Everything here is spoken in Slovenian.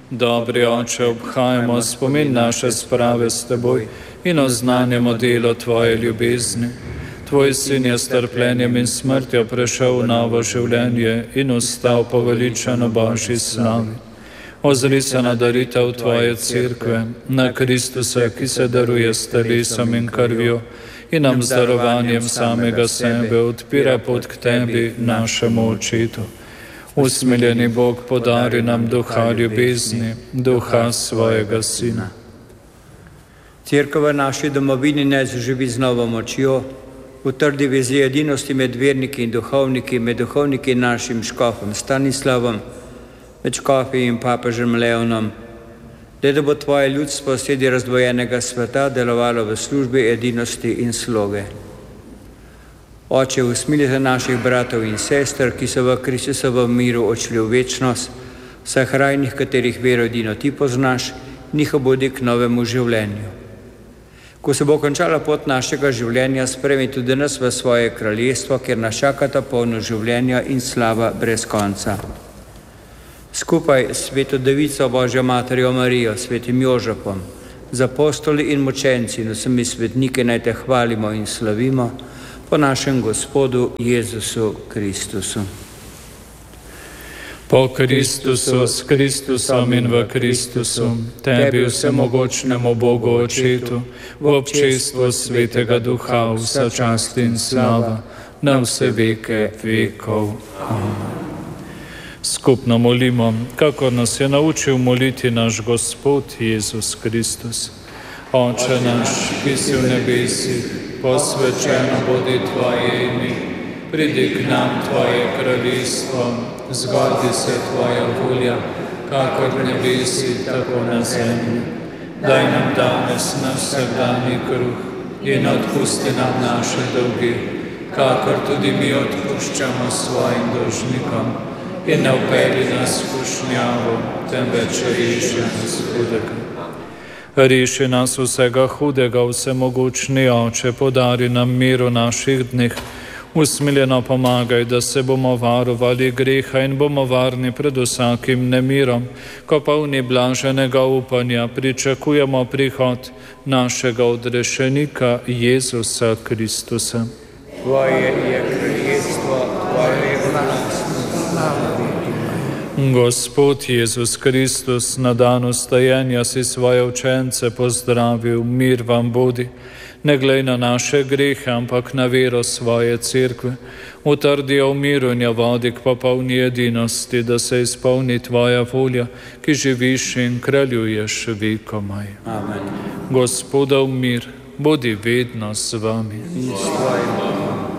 Dobri Oče, obhajamo spomin naše sprave s Teboj in oznanjamo delo Tvoje ljubezni. Tvoj sin je s trpljenjem in smrtjo prešel v novo življenje in ustal poveličano Božji slavi. Ozri se na daritev Tvoje cerkve, na Kristusa, ki se daruje s telesom in krvjo in nam z darovanjem samega sebe odpira pot k Tebi, našemu Očetu. Usmiljeni Bog, podari nam duha ljubezni, duha svojega Sina. Cerkev v naši domovini naj zaživi z novo močjo, utrdi vezi edinosti med verniki in duhovniki, med duhovniki in našim škofom Stanislavom, med škofi in papežem Leonom, da bo Tvoje ljudstvo sredi razdvojenega sveta delovalo v službi edinosti in sloge. Oče, usmilite naših bratov in sester, ki so v Kristusovem miru odšli v večnost, vseh rajnih, katerih vero edino Ti poznaš, njih obudi k novemu življenju. Ko se bo končala pot našega življenja, spremi tudi nas v svoje kraljestvo, kjer nas čakata polno življenja in slava brez konca. Skupaj s Sveto Devico Božjo Materjo Marijo, Svetim Jožefom, z apostoli in mučenci in vsemi svetniki naj Te hvalimo in slavimo po našem Gospodu Jezusu Kristusu. Po Kristusu, s Kristusom in v Kristusu, Tebi vsemogočnemu Bogu Očetu, v občestvu Svetega Duha, vsa čast in slava, na vse veke vekov. Amen. Skupno molimo, kakor nas je naučil moliti naš Gospod Jezus Kristus. Oče naš, ki si v nebesih, posvečeno bodi Tvoje ime, pridi k nam Tvoje kraljestvo, zgodi se Tvoja volja, kakor v nebesih, tako na zemlji. Daj nam danes naš vsakdanji kruh in odpusti nam naše dolge, kakor tudi mi odpuščamo svojim dolžnikom. In ne vpelji nas v skušnjavo, temveč reši nas hudega. Reši nas vsega hudega, vsemogočni Oče, podari nam mir v naših dneh. Usmiljeno pomagaj, da se bomo varovali greha in bomo varni pred vsakim nemirom, ko polni blaženega upanja pričakujemo prihod našega odrešenika Jezusa Kristusa. Tvoje je kraljestvo, Tvoje je vlast. Gospod Jezus Kristus, na dan vstajenja si svoje učence pozdravil, mir vam bodi. Ne glej na naše grehe, ampak na vero svoje cerkve. Utrdi jo v miru in jo vodi k popolni edinosti, da se izpolni Tvoja volja, ki živiš in kraljuješ vekomaj. Amen. Gospodov mir, bodi vedno z vami. In s Tvojim.